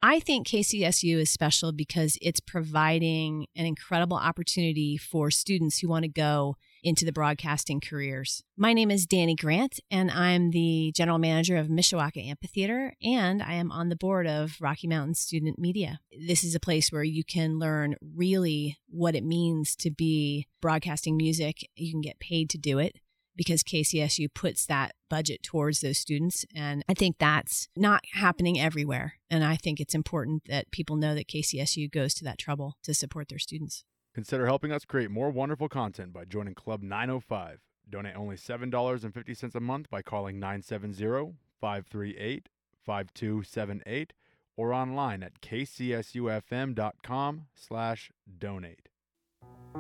I think KCSU is special because it's providing an incredible opportunity for students who want to go into the broadcasting careers. My name is Danny Grant, and I'm the general manager of Mishawaka Amphitheater, and I am on the board of Rocky Mountain Student Media. This is a place where you can learn really what it means to be broadcasting music. You can get paid to do it, because KCSU puts that budget towards those students. And I think that's not happening everywhere. And I think it's important that people know that KCSU goes to that trouble to support their students. Consider helping us create more wonderful content by joining Club 905. Donate only $7.50 a month by calling 970-538-5278 or online at kcsufm.com/donate.